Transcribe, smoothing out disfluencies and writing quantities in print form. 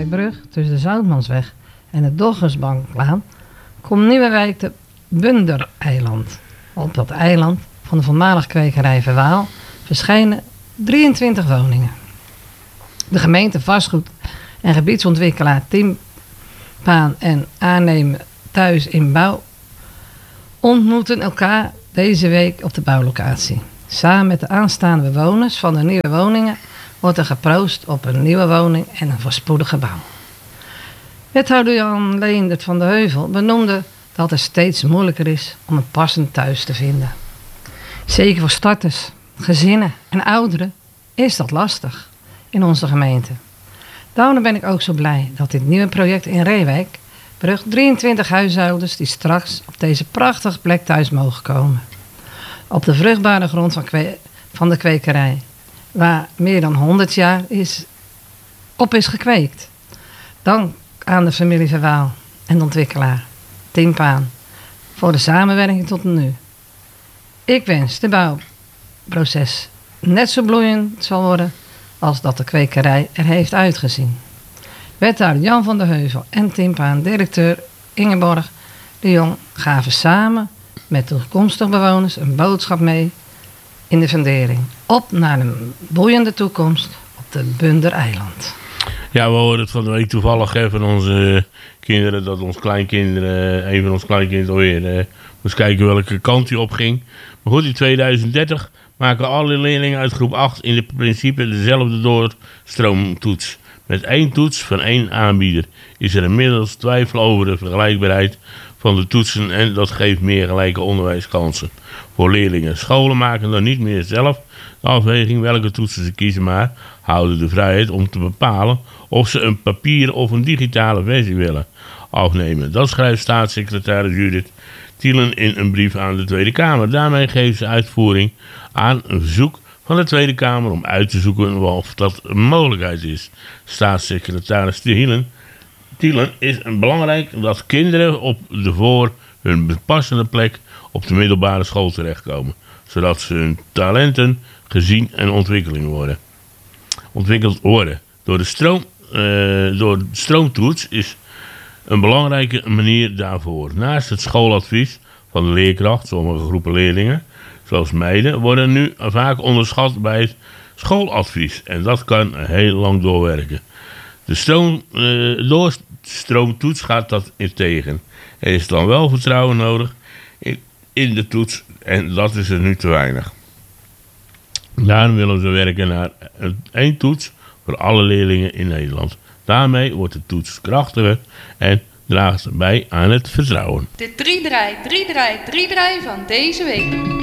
brug tussen de Zoutmansweg en de Doggersbanklaan komt Nieuwewijk de Bundereiland. Op dat eiland van de voormalige kwekerij Verwaal verschijnen 23 woningen. De gemeente Vastgoed en gebiedsontwikkelaar Timpaan en aannemer Thuis in Bouw ontmoeten elkaar deze week op de bouwlocatie. Samen met de aanstaande bewoners van de nieuwe woningen wordt er geproost op een nieuwe woning en een voorspoedige bouw. Wethouder Jan Leendert van de Heuvel benoemde dat het steeds moeilijker is om een passend thuis te vinden. Zeker voor starters, gezinnen en ouderen is dat lastig in onze gemeente. Daarom ben ik ook zo blij dat dit nieuwe project in Reewijk berucht 23 huishoudens die straks op deze prachtige plek thuis mogen komen. Op de vruchtbare grond van de kwekerij, waar meer dan 100 jaar op is gekweekt. Dank aan de familie Verwaal en de ontwikkelaar Timpaan voor de samenwerking tot nu. Ik wens de bouwproces net zo bloeiend zal worden als dat de kwekerij er heeft uitgezien. Wethouder Jan van der Heuvel en Timpaan, directeur Ingeborg de Jong gaven samen met toekomstige bewoners een boodschap mee in de fundering. Op naar een boeiende toekomst op de Bundereiland. Ja, we hoorden het van de week toevallig van onze kinderen, dat een van ons kleinkinderen alweer moest kijken welke kant hij op ging. Maar goed, in 2030 maken alle leerlingen uit groep 8 in principe dezelfde doorstroomtoets. Met 1 toets van 1 aanbieder is er inmiddels twijfel over de vergelijkbaarheid van de toetsen en dat geeft meer gelijke onderwijskansen voor leerlingen. Scholen maken dan niet meer zelf de afweging welke toetsen ze kiezen, maar houden de vrijheid om te bepalen of ze een papieren of een digitale versie willen afnemen. Dat schrijft staatssecretaris Judith Thielen in een brief aan de Tweede Kamer. Daarmee geeft ze uitvoering aan een verzoek van de Tweede Kamer om uit te zoeken of dat een mogelijkheid is. Staatssecretaris Thielen is het belangrijk dat kinderen op de voor hun passende plek op de middelbare school terechtkomen, zodat ze hun talenten gezien en ontwikkeld worden. Door de stroomtoets is een belangrijke manier daarvoor. Naast het schooladvies van de leerkracht, sommige groepen leerlingen, zoals meiden, worden nu vaak onderschat bij het schooladvies. En dat kan heel lang doorwerken. De doorstroomtoets gaat dat tegen. Er is dan wel vertrouwen nodig in de toets en dat is er nu te weinig. Daarom willen ze werken naar 1 toets voor alle leerlingen in Nederland. Daarmee wordt de toets krachtiger en draagt bij aan het vertrouwen. De 3-draai van deze week.